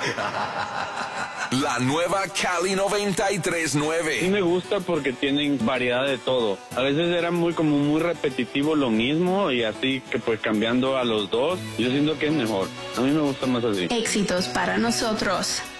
La nueva Cali 93.9. Sí me gusta porque tienen variedad de todo. A veces era muy repetitivo lo mismo y así que pues cambiando a los dos, yo siento que es mejor. A mí me gusta más así. Éxitos para nosotros.